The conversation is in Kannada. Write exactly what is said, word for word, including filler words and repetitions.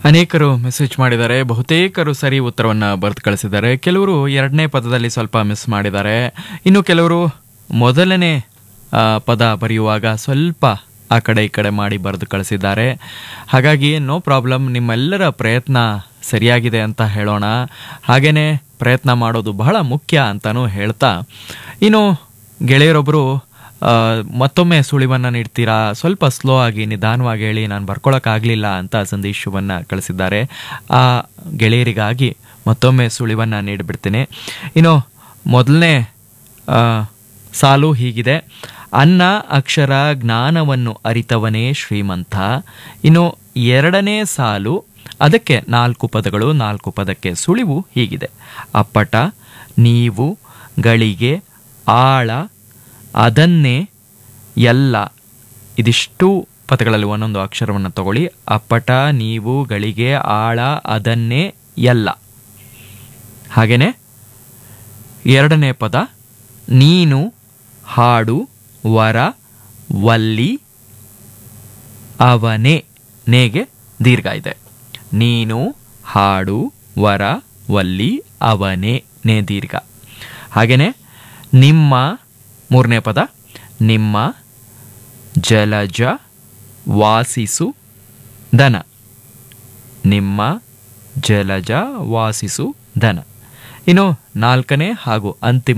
ಅನೇಕರು ಮೆಸೇಜ್ ಮಾಡಿದ್ದಾರೆ. ಬಹುತೇಕರು ಸರಿ ಉತ್ತರವನ್ನು ಬರೆದು ಕಳಿಸಿದ್ದಾರೆ. ಕೆಲವರು ಎರಡನೇ ಪದದಲ್ಲಿ ಸ್ವಲ್ಪ ಮಿಸ್ ಮಾಡಿದ್ದಾರೆ. ಇನ್ನು ಕೆಲವರು ಮೊದಲನೇ ಆ, ಪದ ಬರೆಯುವಾಗ ಸ್ವಲ್ಪ ಆ ಕಡೆ ಈ ಕಡೆ ಮಾಡಿ ಬರೆದು ಕಳಿಸಿದ್ದಾರೆ. ಹಾಗಾಗಿ ನೋ ಪ್ರಾಬ್ಲಮ್, ನಿಮ್ಮೆಲ್ಲರ ಪ್ರಯತ್ನ ಸರಿಯಾಗಿದೆ ಅಂತ ಹೇಳೋಣ. ಹಾಗೆಯೇ ಪ್ರಯತ್ನ ಮಾಡೋದು ಬಹಳ ಮುಖ್ಯ ಅಂತಲೂ ಹೇಳ್ತಾ, ಇನ್ನು ಗೆಳೆಯರೊಬ್ಬರು ಆ, ಮತ್ತೊಮ್ಮೆ ಸುಳಿವನ್ನು ನೀಡ್ತೀರಾ, ಸ್ವಲ್ಪ ಸ್ಲೋ ಆಗಿ ನಿಧಾನವಾಗಿ ಹೇಳಿ, ನಾನು ಬರ್ಕೊಳಕ್ಕಾಗಲಿಲ್ಲ ಅಂತ ಸಂದೇಶವನ್ನು ಕಳಿಸಿದ್ದಾರೆ. ಆ ಗೆಳೆಯರಿಗಾಗಿ ಮತ್ತೊಮ್ಮೆ ಸುಳಿವನ್ನು ನೀಡಿಬಿಡ್ತೀನಿ. ಇನ್ನು ಮೊದಲನೇ ಆ, ಸಾಲು ಹೀಗಿದೆ: ಅನ್ನ ಅಕ್ಷರ ಜ್ಞಾನವನ್ನು ಅರಿತವನೇ ಶ್ರೀಮಂತ. ಇನ್ನು ಎರಡನೇ ಸಾಲು, ಅದಕ್ಕೆ ನಾಲ್ಕು ಪದಗಳು, ನಾಲ್ಕು ಪದಕ್ಕೆ ಸುಳಿವು ಹೀಗಿದೆ: ಅಪ್ಪಟ, ನೀವು, ಗಳಿಗೆ, ಆಳ, ಅದನ್ನೇ, ಎಲ್ಲ. ಇದಿಷ್ಟು ಪದಗಳಲ್ಲಿ ಒಂದೊಂದು ಅಕ್ಷರವನ್ನು ತಗೊಳ್ಳಿ. ಅಪ್ಪಟ, ನೀವು, ಗಳಿಗೆ, ಆಳ, ಅದನ್ನೇ, ಎಲ್ಲ. ಹಾಗೆಯೇ ಎರಡನೇ ಪದ ನೀನು, ಹಾಡು, ವರ, ವಲ್ಲಿ, ಅವನೇ. ನೇಗೆ ದೀರ್ಘ ಇದೆ. ನೀನು, ಹಾಡು, ವರ, ವಲ್ಲಿ, ಅವನೇ. ನೇ ದೀರ್ಘ. ಹಾಗೆಯೇ ನಿಮ್ಮ, ಮೂರನೇ ಪದ ನಿಮ್ಮ, ಜಲಜ, ವಾಸಿಸು, ದನ. ನಿಮ್ಮ, ಜಲಜ, ವಾಸಿಸು, ದನ. ಇನ್ನು ನಾಲ್ಕನೇ ಹಾಗೂ ಅಂತಿಮ